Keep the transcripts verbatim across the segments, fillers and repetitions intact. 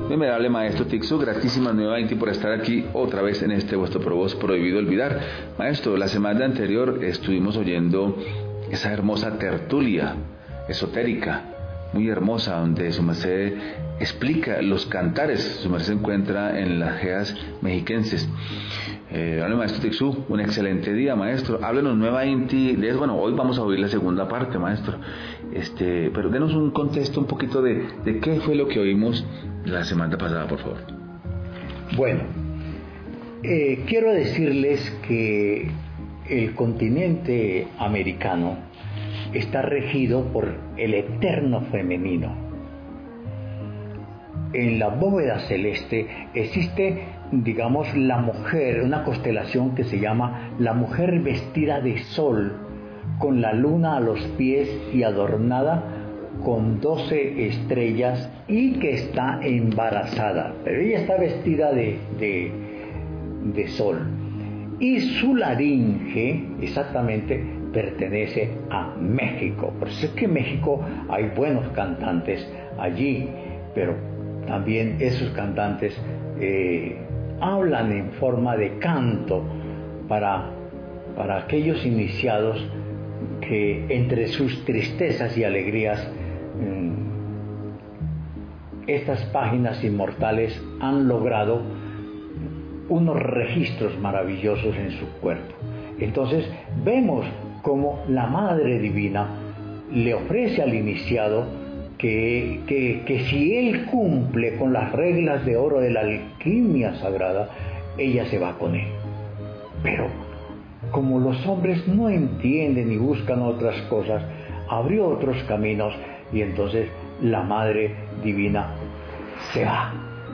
Venerable Maestro Tixu, gratísimas nuevamente por estar aquí otra vez en este vuestro Provoz Prohibido Olvidar. Maestro, la semana anterior estuvimos oyendo esa hermosa tertulia esotérica, muy hermosa, donde su merced explica los cantares. Su merced se encuentra en las Geas mexiquenses. Eh, hola, Maestro Tixu, un excelente día, Maestro. Háblenos nuevamente de eso. Bueno, hoy vamos a oír la segunda parte, Maestro. Este, pero denos un contexto un poquito de, de qué fue lo que oímos la semana pasada, por favor. Bueno, eh, quiero decirles que el continente americano está regido por el eterno femenino. En la bóveda celeste existe, digamos, la mujer, una constelación que se llama la mujer vestida de sol, con la luna a los pies y adornada con doce estrellas, y que está embarazada, pero ella está vestida de, de, de sol. Y su laringe exactamente pertenece a México. Por eso es que en México hay buenos cantantes allí, pero también esos cantantes eh, hablan en forma de canto para, para aquellos iniciados que entre sus tristezas y alegrías mmm, estas páginas inmortales han logrado unos registros maravillosos en su cuerpo. Entonces vemos cómo la Madre Divina le ofrece al iniciado que, que, que si él cumple con las reglas de oro de la alquimia sagrada, ella se va con él. Pero como los hombres no entienden y buscan otras cosas, abrió otros caminos, y entonces la Madre Divina se va.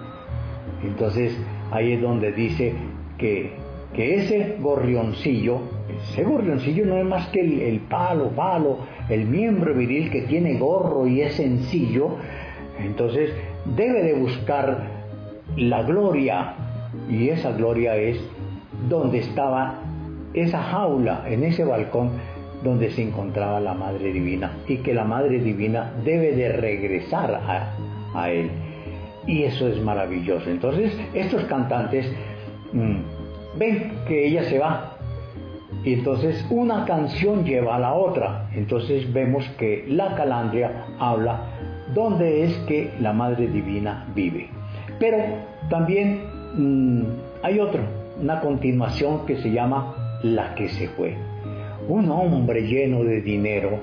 Entonces ahí es donde dice que, que ese gorrioncillo, ese gorrioncillo no es más que el, el palo, palo, el miembro viril que tiene gorro y es sencillo. Entonces debe de buscar la gloria, y esa gloria es donde estaba esa jaula, en ese balcón donde se encontraba la Madre Divina, y que la Madre Divina debe de regresar a, a él. Y eso es maravilloso. Entonces estos cantantes mmm, ven que ella se va, y entonces una canción lleva a la otra. Entonces vemos que la calandria habla donde es que la Madre Divina vive. Pero también mmm, hay otro, una continuación que se llama La que se fue. Un hombre lleno de dinero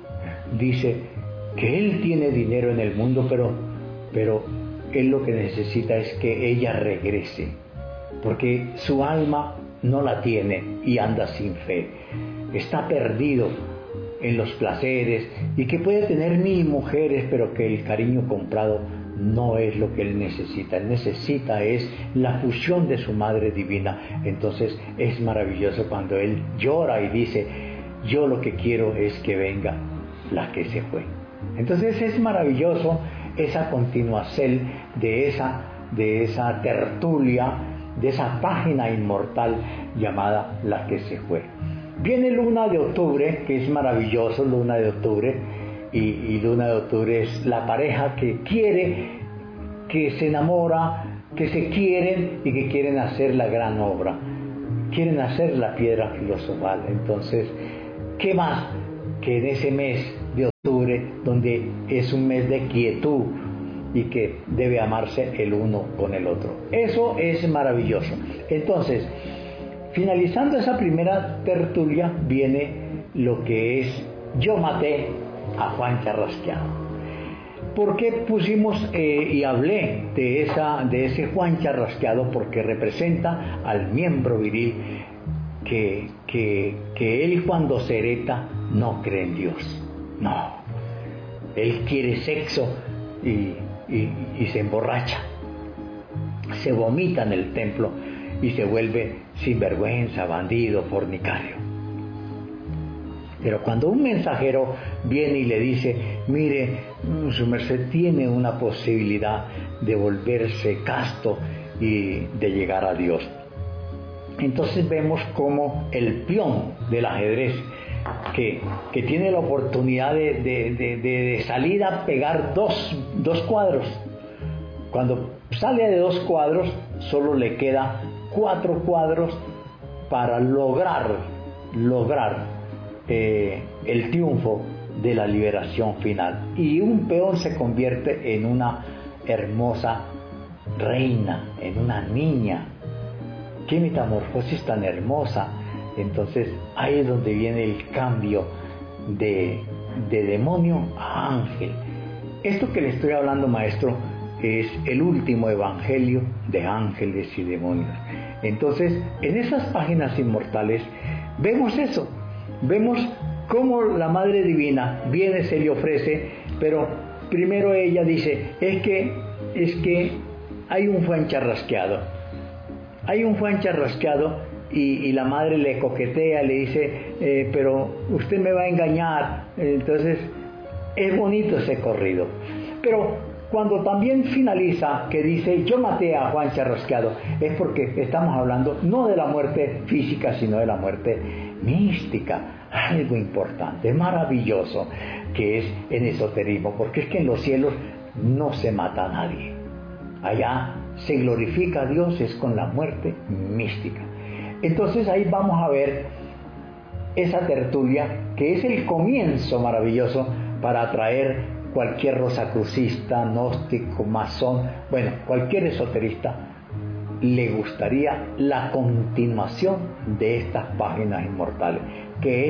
dice que él tiene dinero en el mundo, pero, pero él lo que necesita es que ella regrese, porque su alma no la tiene y anda sin fe, está perdido en los placeres, y que puede tener mil mujeres, pero que el cariño comprado no es lo que él necesita. Él necesita es la fusión de su Madre Divina. Entonces es maravilloso cuando él llora y dice: yo lo que quiero es que venga la que se fue. Entonces es maravilloso esa continuación de esa, de esa tertulia, de esa página inmortal llamada La que se fue. Viene Luna de Octubre, que es maravilloso, Luna de Octubre, y, y Luna de Octubre es la pareja que quiere, que se enamora, que se quieren y que quieren hacer la gran obra, quieren hacer la piedra filosofal. Entonces, ¿qué más que en ese mes de octubre, donde es un mes de quietud y que debe amarse el uno con el otro? Eso es maravilloso. Entonces, finalizando esa primera tertulia, viene lo que es Yo maté a Juan Charrasqueado. ¿Por qué pusimos eh, y hablé de, esa, de ese Juan Charrasqueado? Porque representa al miembro viril que, que, que él, cuando se hereta, no cree en Dios. No, él quiere sexo y, y, y se emborracha, se vomita en el templo y se vuelve sinvergüenza, bandido, fornicario. Pero cuando un mensajero viene y le dice: mire, su merced tiene una posibilidad de volverse casto y de llegar a Dios, entonces vemos como el peón del ajedrez, que, que tiene la oportunidad de, de, de, de salir a pegar dos, dos cuadros, Cuando sale de dos cuadros, solo le queda cuatro cuadros para lograr, lograr eh, el triunfo de la liberación final. Y un peón se convierte en una hermosa reina, en una niña. ¡Qué metamorfosis tan hermosa! Entonces ahí es donde viene el cambio de, de demonio a ángel. Esto que le estoy hablando, maestro, es el último evangelio de ángeles y demonios. Entonces, en esas páginas inmortales vemos eso, vemos cómo la Madre Divina viene, se le ofrece, pero primero ella dice, es que, es que hay un Juan charrasqueado, hay un Juan charrasqueado, y, y la madre le coquetea, le dice, eh, pero usted me va a engañar. Entonces, es bonito ese corrido. Pero cuando también finaliza, que dice, yo maté a Juan charrasqueado, es porque estamos hablando no de la muerte física, sino de la muerte mística. Algo importante, maravilloso, que es en esoterismo, porque es que en los cielos no se mata a nadie. Allá se glorifica a Dios, es con la muerte mística. Entonces ahí vamos a ver esa tertulia, que es el comienzo maravilloso para atraer cualquier rosacrucista, gnóstico, masón, bueno, cualquier esoterista le gustaría la continuación de estas páginas inmortales, que es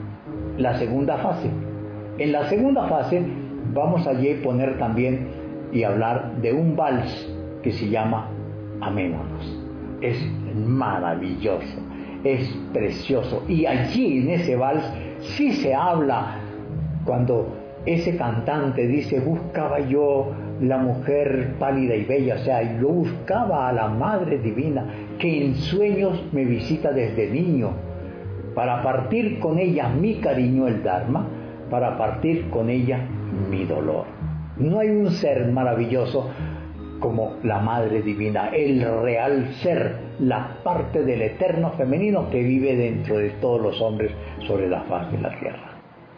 la segunda fase. En la segunda fase vamos allí a poner también y hablar de un vals que se llama Amémonos. Es maravilloso, es precioso, y allí en ese vals sí se habla, cuando ese cantante dice, buscaba yo la mujer pálida y bella, o sea, yo buscaba a la Madre Divina, que en sueños me visita desde niño, para partir con ella mi cariño, el Dharma, para partir con ella mi dolor. No hay un ser maravilloso como la Madre Divina, el real ser, la parte del eterno femenino que vive dentro de todos los hombres sobre la faz de la tierra.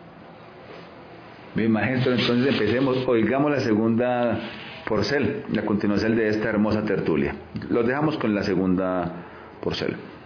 Bien, maestro, entonces empecemos, oigamos la segunda porcel, la continuación de esta hermosa tertulia. Los dejamos con la segunda porcel.